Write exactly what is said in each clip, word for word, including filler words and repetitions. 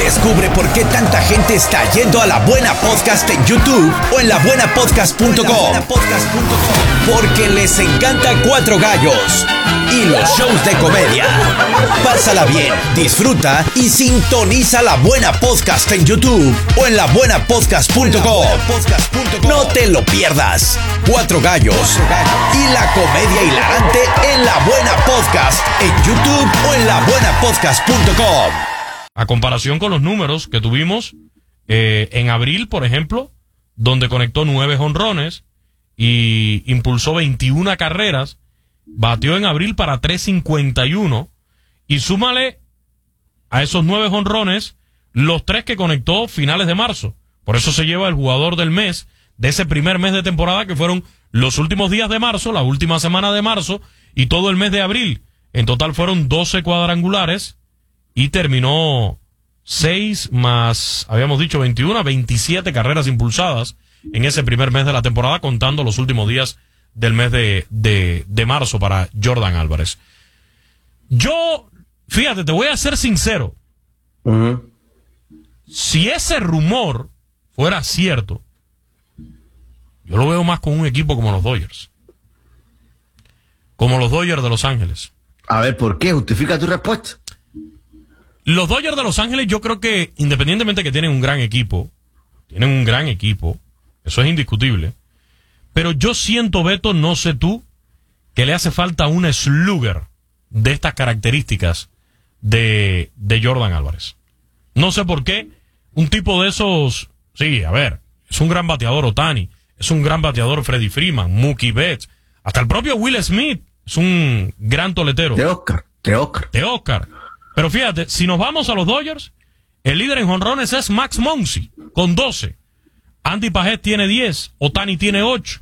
Descubre por qué tanta gente está yendo a La Buena Podcast en YouTube o en la buena podcast punto com. Porque les encanta Cuatro Gallos y los shows de comedia. Pásala bien, disfruta y sintoniza La Buena Podcast en YouTube o en la buena podcast punto com. No te lo pierdas. Cuatro Gallos y la comedia hilarante en La Buena Podcast en YouTube o en la buena podcast punto com. A comparación con los números que tuvimos eh, en abril, por ejemplo, donde conectó nueve jonrones y impulsó veintiuna carreras, batió en abril para tres cincuenta y uno, y súmale a esos nueve jonrones los tres que conectó finales de marzo. Por eso se lleva el jugador del mes de ese primer mes de temporada, que fueron los últimos días de marzo, la última semana de marzo y todo el mes de abril. En total fueron doce cuadrangulares y terminó seis más, habíamos dicho veintiuno, veintisiete carreras impulsadas en ese primer mes de la temporada, contando los últimos días del mes de, de, de marzo para Yordan Álvarez. Yo, fíjate, te voy a ser sincero. Uh-huh. Si ese rumor fuera cierto, yo lo veo más con un equipo como los Dodgers. Como los Dodgers de Los Ángeles. A ver, ¿por qué? Justifica tu respuesta. Los Dodgers de Los Ángeles, yo creo que, independientemente que tienen un gran equipo, tienen un gran equipo, eso es indiscutible, pero yo siento, Beto, no sé tú, que le hace falta un slugger de estas características de, de Yordan Álvarez. No sé por qué, un tipo de esos, sí, a ver, es un gran bateador Ohtani, es un gran bateador Freddie Freeman, Mookie Betts, hasta el propio Will Smith es un gran toletero. De Oscar, de Oscar. De Oscar. Pero fíjate, si nos vamos a los Dodgers, el líder en jonrones es Max Muncy, con doce. Andy Paget tiene diez, Ohtani tiene ocho.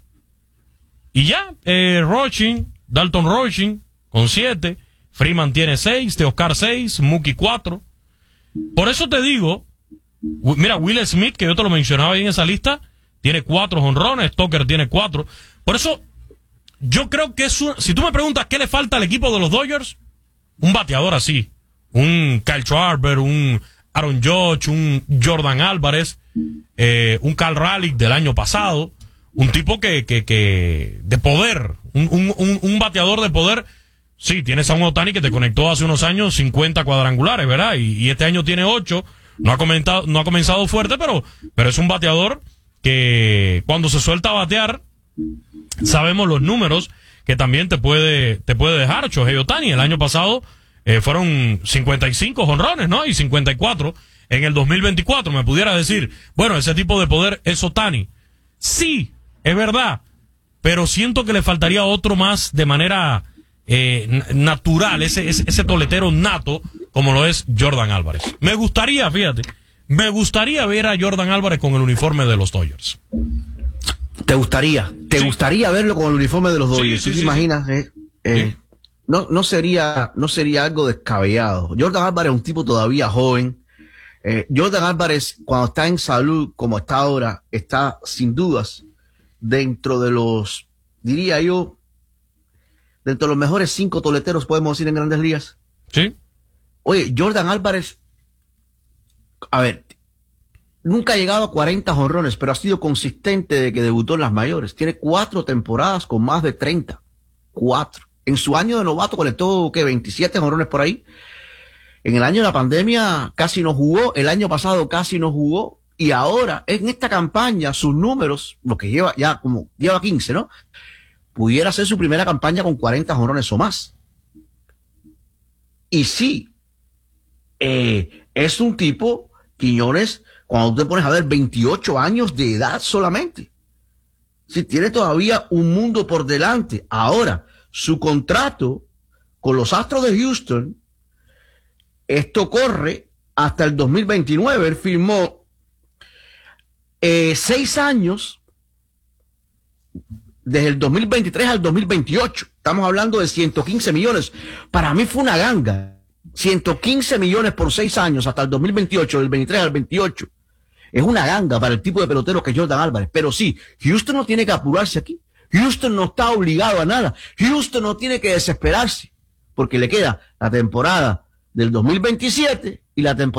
Y ya, eh, Rochin, Dalton Rochin, con siete. Freeman tiene seis, Teoscar seis, Mookie cuatro. Por eso te digo, mira, Will Smith, que yo te lo mencionaba ahí en esa lista, tiene cuatro jonrones, Tucker tiene cuatro. Por eso, yo creo que es un, si tú me preguntas qué le falta al equipo de los Dodgers, un bateador así. Un Kyle Schwarber, un Aaron Judge, un Yordan Álvarez, eh, un Cal Raleigh del año pasado, un tipo que, que, que de poder, un, un, un, un bateador de poder. Sí, tienes a un Ohtani que te conectó hace unos años cincuenta cuadrangulares, ¿verdad? Y, y este año tiene ocho, no ha comentado, no ha comenzado fuerte, pero, pero es un bateador que cuando se suelta a batear, sabemos los números que también te puede, te puede dejar. Shohei Ohtani, el año pasado, Eh, fueron cincuenta y cinco jonrones, ¿no? Y cincuenta y cuatro en el dos mil veinticuatro. Me pudiera decir, bueno, ese tipo de poder es Ohtani. Sí, es verdad, pero siento que le faltaría otro más de manera eh, natural, ese, ese, ese toletero nato, como lo es Yordan Álvarez. Me gustaría, fíjate, me gustaría ver a Yordan Álvarez con el uniforme de los Dodgers. ¿Te gustaría? ¿Te sí. gustaría verlo con el uniforme de los Dodgers? Sí, sí, ¿Tú sí, te imaginas? sí. Eh, eh, sí. No, no sería, no sería algo descabellado. Yordan Álvarez es un tipo todavía joven. Eh, Yordan Álvarez, cuando está en salud, como está ahora, está sin dudas dentro de los, diría yo, dentro de los mejores cinco toleteros, podemos decir, en Grandes Ligas. Sí. Oye, Yordan Álvarez, a ver, nunca ha llegado a cuarenta jonrones, pero ha sido consistente desde que debutó en las mayores. Tiene cuatro temporadas con más de treinta. Cuatro. En su año de novato conectó, ¿qué? veintisiete jonrones por ahí. En el año de la pandemia casi no jugó. El año pasado casi no jugó. Y ahora, en esta campaña, sus números, lo que lleva ya como, lleva quince, ¿no? Pudiera ser su primera campaña con cuarenta jonrones o más. Y sí, eh, es un tipo, Quiñones, cuando tú te pones a ver, veintiocho años de edad solamente. Sí, tiene todavía un mundo por delante. Ahora, su contrato con los Astros de Houston, esto corre hasta el dos mil veintinueve. Él firmó eh, seis años desde el dos mil veintitrés al dos mil veintiocho. Estamos hablando de ciento quince millones. Para mí fue una ganga. ciento quince millones por seis años hasta el dos mil veintiocho, del veintitrés al veintiocho. Es una ganga para el tipo de pelotero que es Yordan Álvarez. Pero sí, Houston no tiene que apurarse aquí. Houston no está obligado a nada. Houston no tiene que desesperarse, porque le queda la temporada del dos mil veintisiete y la temporada